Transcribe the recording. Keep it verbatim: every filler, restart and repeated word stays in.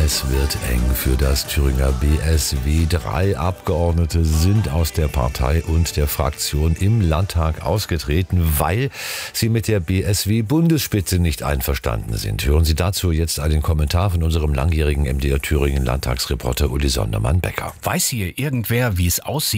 Es wird eng für das Thüringer B S W. Drei Abgeordnete sind aus der Partei und der Fraktion im Landtag ausgetreten, weil sie mit der B S W-Bundesspitze nicht einverstanden sind. Hören Sie dazu jetzt einen Kommentar von unserem langjährigen M D R Thüringen-Landtagsreporter Uli Sondermann-Becker. Weiß hier irgendwer, wie es aussieht?